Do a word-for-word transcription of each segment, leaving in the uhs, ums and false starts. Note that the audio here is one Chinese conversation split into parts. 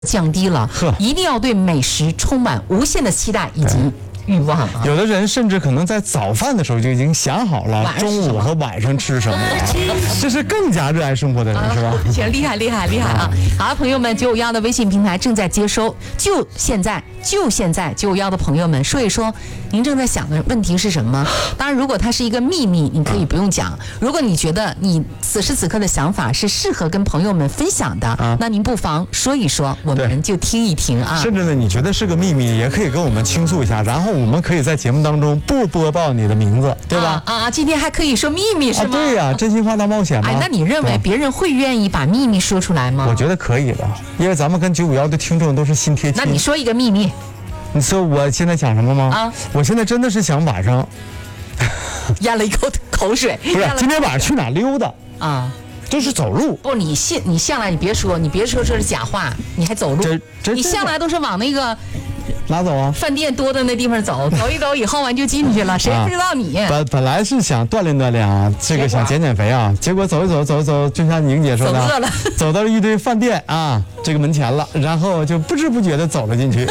降低了，一定要对美食充满无限的期待以及欲望啊！ 有的人甚至可能在早饭的时候就已经想好了中午和晚上吃什么，这是更加热爱生活的人，啊、是吧？ 行，厉害厉害厉害啊！好了，朋友们，九五幺的微信平台正在接收，就现在就现在，九五幺的朋友们说一说，您正在想的问题是什么？当然，如果它是一个秘密，你可以不用讲；如果你觉得你此时此刻的想法是适合跟朋友们分享的，啊、那您不妨说一说，我们就听一听啊。 甚至呢，你觉得是个秘密，也可以跟我们倾诉一下，然后我们可以在节目当中不播报你的名字，对吧？ 啊啊，今天还可以说秘密是吗？ 啊、对呀、啊，真心话大冒险嘛。 哎，那你认为别人会愿意把秘密说出来吗？ 我觉得可以的，因为咱们跟九五幺的听众都是心贴心。 那你说一个秘密。 你说我现在想什么吗？啊，我现在真的是想晚上咽了一口口水。 不是，今天晚上去哪溜达啊？ 就是走路。 不，你信你向来你别说，你别说这是假话，你还走路。 这这你向来都是往那个哪走啊？ 饭店多的那地方走，走一走以后完就进去了，谁不知道你？ 啊、本本来是想锻炼锻炼啊，这个想减减肥啊，结果走一走走一走，就像宁姐说的， 走饿了， 走到了一堆饭店啊，这个门前了，然后就不知不觉的走了进去。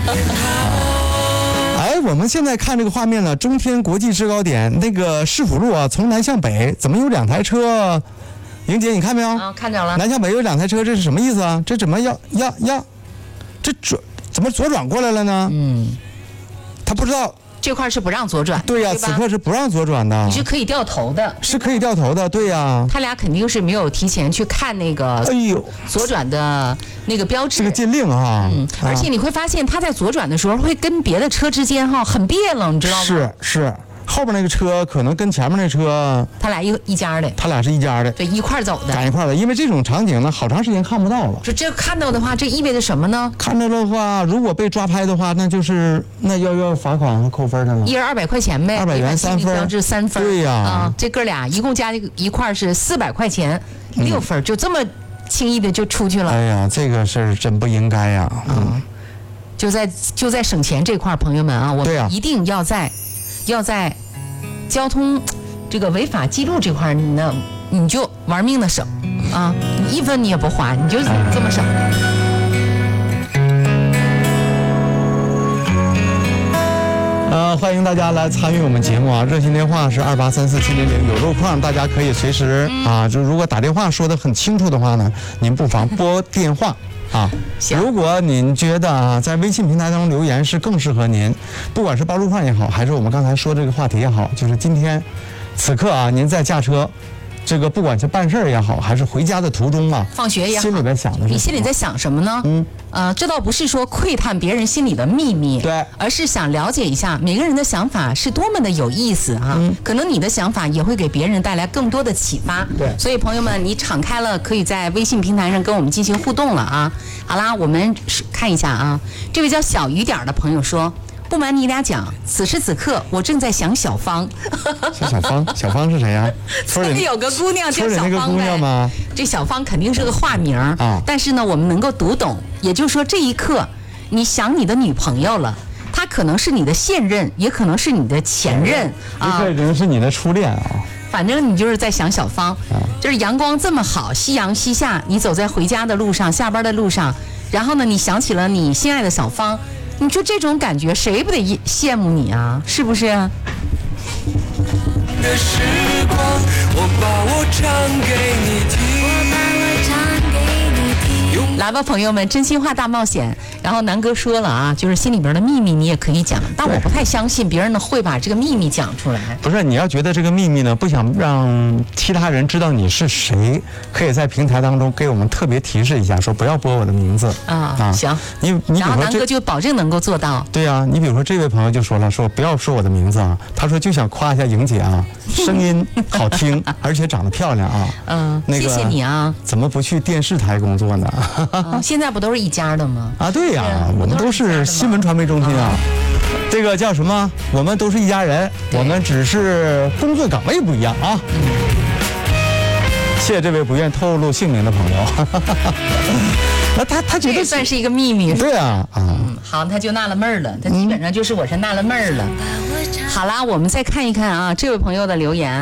哎，我们现在看这个画面呢，中天国际制高点那个市府路啊，从南向北怎么有两台车？莹姐，你看没有？ 啊，看着了。 南向北有两台车，这是什么意思啊？这怎么要要要？这转怎么左转过来了呢？嗯，他不知道。 这块是不让左转， 对呀、啊，此刻是不让左转的。 你是可以掉头的， 是可以掉头的，对呀、啊。 他俩肯定是没有提前去看那个，哎呦，左转的那个标志， 这个禁令啊。 嗯，而且你会发现他在左转的时候会跟别的车之间哈很别楞，你知道吗？ 是是。后边那个车可能跟前面那车， 他俩一一家的， 他俩是一家的， 对，一块走的， 赶一块的。因为这种场景呢，好长时间看不到了。 这这看到的话，这意味着什么呢？ 看到的话，如果被抓拍的话，那就是那要要罚款和扣分的了。 一人二百块钱呗， 二百元三分， 标志三分。 对呀、啊， 啊，这哥俩一共加一块是四百块钱，六分、嗯、就这么轻易的就出去了。 哎呀，这个事儿真不应该呀、啊。 嗯，就在就在省钱这块，朋友们啊，我们一定要在、啊、要在。交通这个违法记录这块，你呢你就玩命的省啊，你一分你也不花，你就这么省。 呃，欢迎大家来参与我们节目啊！热线电话是二八三四七零零，有路况大家可以随时、嗯、啊，就如果打电话说的很清楚的话呢，您不妨拨电话。啊，如果您觉得啊，在微信平台当中留言是更适合您，不管是报路况也好，还是我们刚才说这个话题也好，就是今天此刻啊，您在驾车，这个不管是办事儿也好，还是回家的途中啊， 放学也好， 心里边想的是， 你心里在想什么呢？嗯，呃，这倒不是说窥探别人心里的秘密， 对， 而是想了解一下每个人的想法是多么的有意思啊。嗯，可能你的想法也会给别人带来更多的启发。 对， 所以朋友们，你敞开了，可以在微信平台上跟我们进行互动了啊。好啦，我们看一下啊，这位叫小雨点的朋友说。不瞒你俩讲，此时此刻我正在想小芳。 是小芳？小芳是谁呀、啊？ 村里有个姑娘叫小芳呗。 村里那个姑娘吗？ 这小芳肯定是个化名啊，但是呢，我们能够读懂。也就是说，这一刻你想你的女朋友了，她可能是你的现任，也可能是你的前任啊，也可能是你的初恋啊。 反正你就是在想小芳，就是阳光这么好，夕阳西下，你走在回家的路上，下班的路上，然后呢，你想起了你心爱的小芳。你说这种感觉，谁不得羡慕你啊？是不是？的时光，我把我唱给你听。来吧，朋友们，真心话大冒险。然后南哥说了啊，就是心里边的秘密你也可以讲，但我不太相信别人呢会把这个秘密讲出来。 不是，你要觉得这个秘密呢，不想让其他人知道你是谁，可以在平台当中给我们特别提示一下，说不要播我的名字啊。啊，行。 你你比如说， 然后南哥就保证能够做到。 对呀、啊，你比如说这位朋友就说了，说不要说我的名字啊，他说就想夸一下莹姐啊，声音好听，而且长得漂亮啊。 嗯，那个、谢谢你啊。 怎么不去电视台工作呢？ 啊、现在不都是一家的吗？ 啊，对呀、啊，我们都是新闻传媒中心啊。这个叫什么？我们都是一家人，我们只是工作岗位不一样啊。嗯、谢谢这位不愿透露姓名的朋友。那他他觉得这算是一个秘密。 对啊，啊、 嗯，好，他就纳了闷儿了。他基本上就是我是纳了闷儿了。嗯、好啦，我们再看一看啊，这位朋友的留言。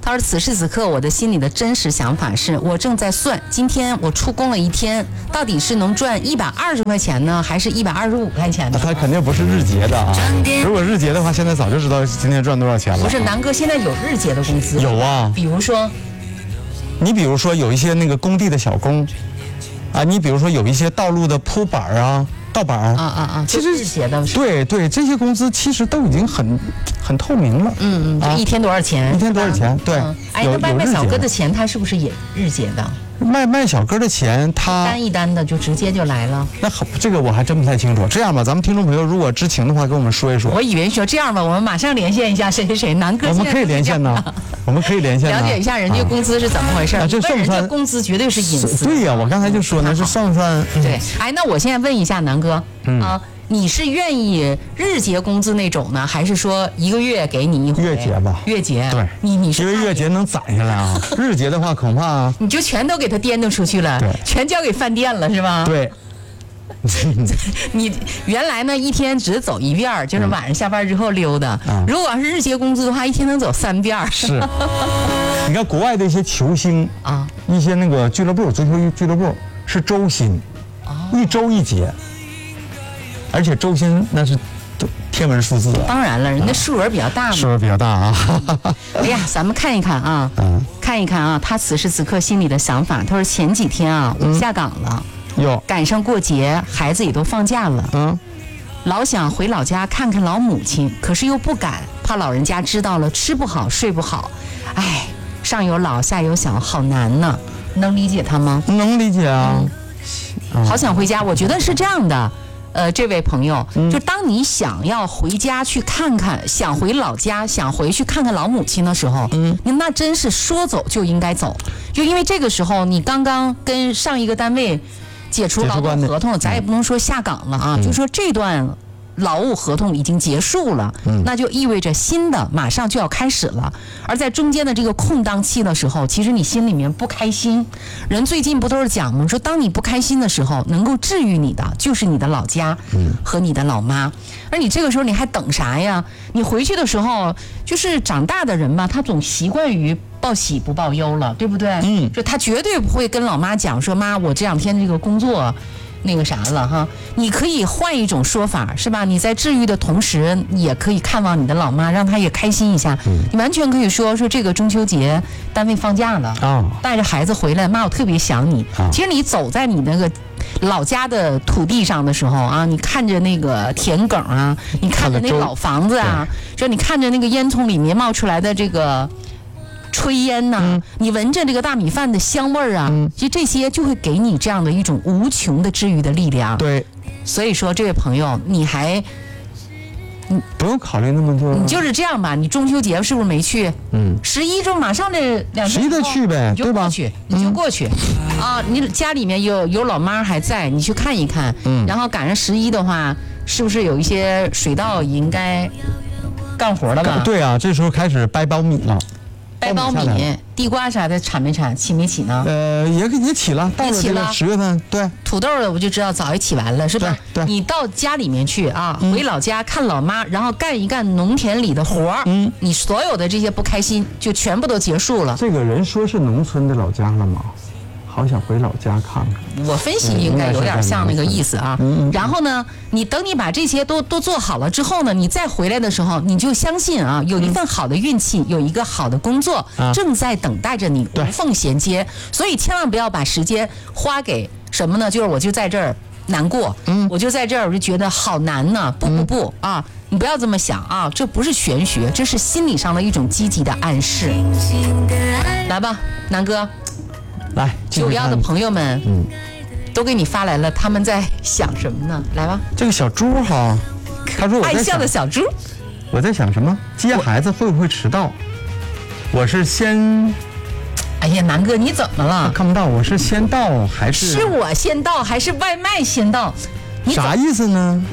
他说：“此时此刻，我的心里的真实想法是，我正在算，今天我出工了一天，到底是能赚一百二十块钱呢，还是一百二十五块钱呢？” 他肯定不是日结的啊！如果日结的话，现在早就知道今天赚多少钱了。 不是，南哥现在有日结的工资？ 有啊， 比如说， 你比如说有一些那个工地的小工，啊，你比如说有一些道路的铺板啊。盗版啊啊啊！ 其实日结的， 对对，这些工资其实都已经很很透明了。 嗯嗯，就一天多少钱？ 一天多少钱？对， 哎，那卖卖小哥的钱，他是不是也日结的？ 卖卖小哥的钱，他单一单的就直接就来了。 那好，这个我还真不太清楚。这样吧，咱们听众朋友如果知情的话，跟我们说一说。 我以为说这样吧，我们马上连线一下谁谁谁，南哥。 我们可以连线呢，我们可以连线了解一下人家工资是怎么回事。 啊，这算不算工资？绝对是隐私。 对呀，我刚才就说呢，这算不算？ 对，哎，那我现在问一下南哥啊。你是愿意日结工资那种呢，还是说一个月给你一回？ 月结吧， 月结。 对， 你你是因为月结能攒下来啊，日结的话恐怕你就全都给他颠倒出去了， 对， 全交给饭店了是吧？ 对。 你原来呢一天只走一遍，就是晚上下班之后溜达。 嗯、 如果要是日结工资的话，一天能走三遍。 是。你看国外的一些球星啊， 一些那个俱乐部，足球俱乐部是周薪，哦、一周一结。而且周薪那是天文数字啊！ 当然了，人家数额比较大嘛。 数额比较大啊！ 哎呀，咱们看一看啊，嗯、看一看啊，他此时此刻心里的想法。他说前几天啊，我下岗了， 哟、嗯， 赶上过节，孩子也都放假了，嗯，老想回老家看看老母亲，可是又不敢，怕老人家知道了吃不好睡不好，哎，上有老下有小，好难呢。能理解他吗？ 能理解啊、 嗯，好想回家。我觉得是这样的。呃，这位朋友，嗯、就当你想要回家去看看，想回老家，想回去看看老母亲的时候，嗯，那真是说走就应该走，就因为这个时候你刚刚跟上一个单位解除劳动合同，咱也不能说下岗了啊，嗯、就说这段劳务合同已经结束了，嗯、那就意味着新的马上就要开始了。而在中间的这个空档期的时候，其实你心里面不开心。人最近不都是讲吗？说当你不开心的时候，能够治愈你的就是你的老家和你的老妈。而你这个时候你还等啥呀？你回去的时候，就是长大的人嘛，他总习惯于报喜不报忧了，对不对？嗯，就他绝对不会跟老妈讲说妈，我这两天这个工作。那个啥了哈，你可以换一种说法，是吧？你在治愈的同时，也可以看望你的老妈，让她也开心一下。嗯、你完全可以说说这个中秋节单位放假了啊，带着孩子回来，妈，我特别想你。啊、其实你走在你那个老家的土地上的时候啊，你看着那个田埂啊，你看着那老房子啊，说你看着那个烟囱里面冒出来的这个。炊烟呐、啊，嗯、你闻着这个大米饭的香味儿啊，嗯、其实这些就会给你这样的一种无穷的治愈的力量。 对， 所以说这位朋友，你还， 你不用考虑那么多。 你就是这样吧，你中秋节是不是没去？嗯，十一就马上这两天， 十一再去呗， 你就过去，你就过去。嗯、啊，你家里面有有老妈还在，你去看一看。嗯，然后赶上十一的话，是不是有一些水稻应该干活了吧？ 对啊，这时候开始掰苞米了。 掰苞米、地瓜啥的产没产，起没起呢？ 呃，也也起了，到了这个十月份，对。 土豆的我就知道早也起完了，是吧？ 对。对你到家里面去啊，嗯、回老家看老妈，然后干一干农田里的活儿，嗯，你所有的这些不开心就全部都结束了。 这个人说是农村的老家了吗？好想回老家看看。 我分析应该有点像那个意思啊。嗯、然后呢，你等你把这些都都做好了之后呢，你再回来的时候，你就相信啊，有一份好的运气，有一个好的工作、啊、正在等待着你，无缝衔接。所以千万不要把时间花给什么呢？就是我就在这儿难过，嗯，我就在这儿我就觉得好难呢。不不不、嗯、啊，你不要这么想啊，这不是玄学，这是心理上的一种积极的暗示。来吧，南哥。 来， 九幺的朋友们，嗯，都给你发来了，他们在想什么呢？来吧， 这个小猪哈，他说我在想， 爱笑的小猪， 我在想什么？接孩子会不会迟到？我是先， 哎呀，南哥你怎么了？ 看不到，我是先到还是？ 是我先到还是外卖先到？ 你啥意思呢？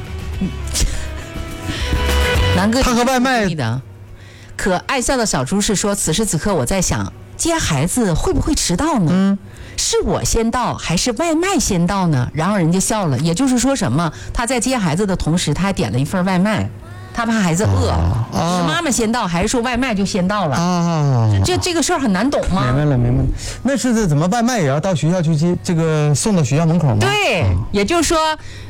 南哥， 他和外卖的。可爱笑的小猪是说，此时此刻我在想。接孩子会不会迟到呢？嗯，是我先到还是外卖先到呢？然后人家笑了，也就是说什么？他在接孩子的同时，他还点了一份外卖，他他怕孩子饿， 啊是妈妈先到，还是说外卖就先到了？ 啊， 这这个事儿很难懂吗？ 明白了，明白了。那是怎么外卖也要到学校去接这个送到学校门口吗？ 对，也就是说。